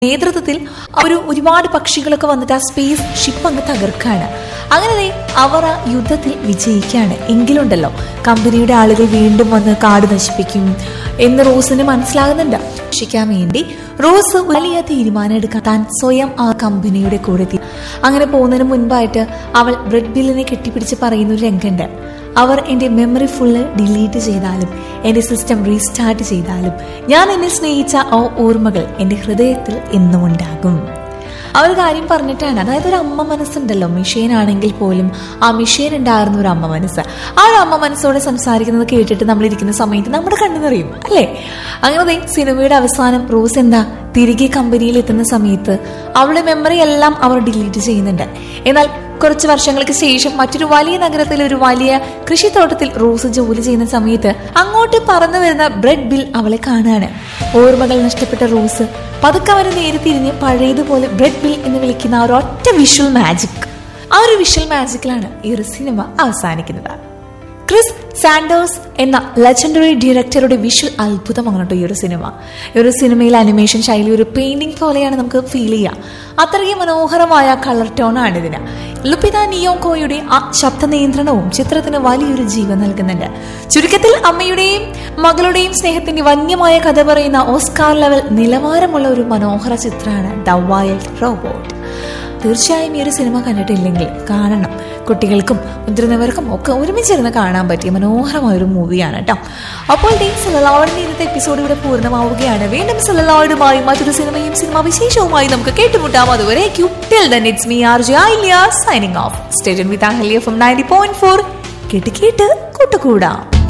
നേതൃത്വത്തിൽ ഒരുപാട് പക്ഷികളൊക്കെ വന്നിട്ട് ആ സ്പേസ് ഷിപ്പ് അങ്ങ് തകർക്കാണ്. അങ്ങനെ അവർ ആ യുദ്ധത്തിൽ വിജയിക്കുകയാണ്. എങ്കിലുണ്ടല്ലോ കമ്പനിയുടെ ആളുകൾ വീണ്ടും വന്ന് കാട് നശിപ്പിക്കും എന്ന് റോസിന് മനസ്സിലാകുന്നുണ്ട്. രക്ഷിക്കാൻ വേണ്ടി റോസ് വലിയ തീരുമാനം എടുക്കാൻ താൻ സ്വയം ആ കമ്പനിയുടെ കൂടെ എത്തി. അങ്ങനെ പോകുന്നതിന് മുൻപായിട്ട് അവൾ ബ്രെഡ് ബില്ലിനെ കെട്ടിപ്പിടിച്ച് പറയുന്ന ഒരു രംഗമുണ്ട്. അവർ എൻ്റെ മെമ്മറി ഫുള്ള് ഡിലീറ്റ് ചെയ്താലും എൻ്റെ സിസ്റ്റം റീസ്റ്റാർട്ട് ചെയ്താലും ഞാൻ എന്നെ സ്നേഹിച്ച ആ ഓർമ്മകൾ എൻ്റെ ഹൃദയത്തിൽ എന്നും ഉണ്ടാകും. ആ ഒരു കാര്യം പറഞ്ഞിട്ടാണ്. അതായത് ഒരു അമ്മ മനസ്സുണ്ടല്ലോ, മിഷേൻ ആണെങ്കിൽ പോലും ആ മിഷേൻ ഉണ്ടായിരുന്ന ഒരു അമ്മ മനസ്സ്, ആ ഒരു അമ്മ മനസ്സോടെ സംസാരിക്കുന്നത് കേട്ടിട്ട് നമ്മളിരിക്കുന്ന സമയത്ത് നമ്മുടെ കണ്ണു നിറയും അല്ലേ. അങ്ങനെ സിനിമയുടെ അവസാനം റോസ് എന്താ തിരികെ കമ്പനിയിൽ എത്തുന്ന സമയത്ത് അവളുടെ മെമ്മറി എല്ലാം അവർ ഡിലീറ്റ് ചെയ്യുന്നുണ്ട്. എന്നാൽ കുറച്ച് വർഷങ്ങൾക്ക് ശേഷം മറ്റൊരു വലിയ നഗരത്തിൽ ഒരു വലിയ കൃഷിത്തോട്ടത്തിൽ റോസ് ജോലി ചെയ്യുന്ന സമയത്ത് അങ്ങോട്ട് പറന്നു വരുന്ന ബ്രെഡ് ബിൽ അവളെ കാണാണ്. ഓർമ്മകൾ നഷ്ടപ്പെട്ട റോസ് പതുക്കെ അവരെ നേരെ തിരിഞ്ഞ് പഴയതുപോലെ ബ്രെഡ് ബിൽ എന്ന് വിളിക്കുന്ന ആ ഒരു ഒറ്റ വിഷ്വൽ മാജിക്, ആ ഒരു വിഷ്വൽ മാജിക്കിലാണ് ഈ ഒരു സിനിമ അവസാനിക്കുന്നത്. ക്രിസ് സാൻഡേഴ്സ് എന്ന ലെജൻഡറി ഡയറക്ടറുടെ വിഷ്വൽ അത്ഭുതമാണ് കേട്ടോ ഈ ഒരു സിനിമ. ഈ ഒരു സിനിമയിലെ അനിമേഷൻ ശൈലി ഒരു പെയിന്റിംഗ് പോലെയാണ് നമുക്ക് ഫീൽ ചെയ്യുക. അത്രയും മനോഹരമായ കളർ ടോണാണ് ഇതിന്. ലുപിത നിയോങ്കോയുടെ ആ ശബ്ദ നിയന്ത്രണവും ചിത്രത്തിന് വലിയൊരു ജീവൻ നൽകുന്നുണ്ട്. ചുരുക്കത്തിൽ അമ്മയുടെയും മകളുടെയും സ്നേഹത്തിന്റെ വന്യമായ കഥ പറയുന്ന ഓസ്കാർ ലെവൽ നിലവാരമുള്ള ഒരു മനോഹര ചിത്രമാണ് ദ വൈൽഡ് റോബോട്ട്. തീർച്ചയായും ഈ ഒരു സിനിമ കണ്ടിട്ടില്ലെങ്കിൽ കാണണം. കുട്ടികൾക്കും മുതിർന്നവർക്കും ഒക്കെ ഒരുമിച്ചിരുന്ന് കാണാൻ പറ്റിയ മനോഹരമായ ഒരു മൂവിയാണ് കേട്ടോ. അപ്പോൾ സെലലോയിഡിന്റെ ഇന്നത്തെ എപ്പിസോഡ് ഇവിടെ പൂർണ്ണമാവുകയാണ്. വീണ്ടും സെലലോയിഡുമായി മറ്റൊരു സിനിമയും സിനിമാ വിശേഷവുമായി നമുക്ക് കേട്ടുമുട്ടാം. അതുവരെ it's me RJ Ahilia signing off. Stay tuned with Ahilia from 90.4. കേട്ട് കൂട്ടുകൂടാം.